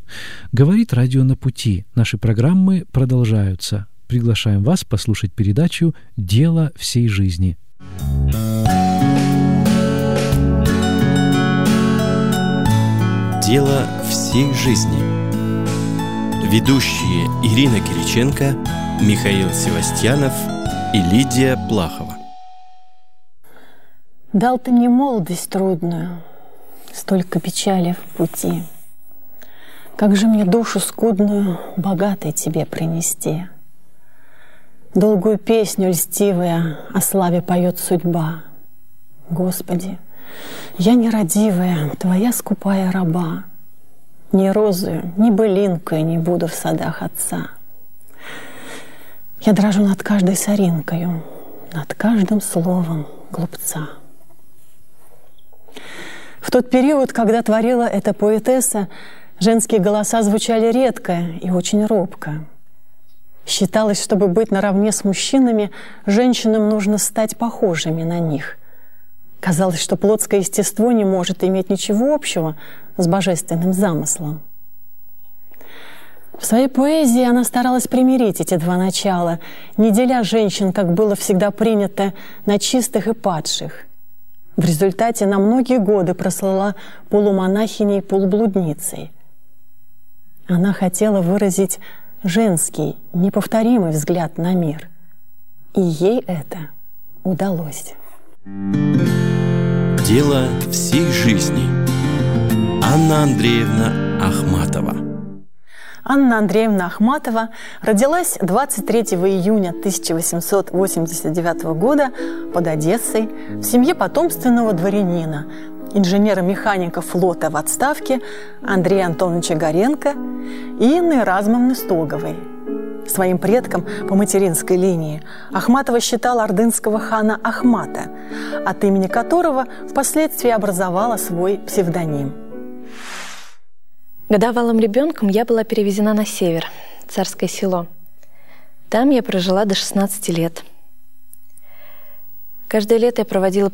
Говорит радио «На пути». Наши программы продолжаются. Приглашаем вас послушать передачу «Дело всей жизни». «Дело всей жизни». Ведущие Ирина Кириченко, Михаил Севастьянов и Лидия Плахова. Дал ты мне молодость трудную, столько печали в пути. Как же мне душу скудную богатой тебе принести? Долгую песню льстивая о славе поет судьба. Господи, я нерадивая, твоя скупая раба. Ни розою, ни былинкою не буду в садах отца. Я дрожу над каждой соринкою, над каждым словом глупца. В тот период, когда творила эта поэтесса, женские голоса звучали редко и очень робко. Считалось, чтобы быть наравне с мужчинами, женщинам нужно стать похожими на них. Казалось, что плотское естество не может иметь ничего общего с божественным замыслом. В своей поэзии она старалась примирить эти два начала, не деля женщин, как было всегда принято, на чистых и падших. В результате на многие годы прослыла полумонахиней, полублудницей. Она хотела выразить женский, неповторимый взгляд на мир. И ей это удалось. «Дело всей жизни». Анна Андреевна Ахматова. Анна Андреевна Ахматова родилась 23 июня 1889 года под Одессой в семье потомственного дворянина, инженера-механика флота в отставке Андрея Антоновича Горенко и Инны Размовны Стоговой. Своим предком по материнской линии Ахматова считала ордынского хана Ахмата, от имени которого впоследствии образовала свой псевдоним. Годовалым ребенком я была перевезена на север, Царское Село. Там я прожила до 16 лет. Каждое лето я проводила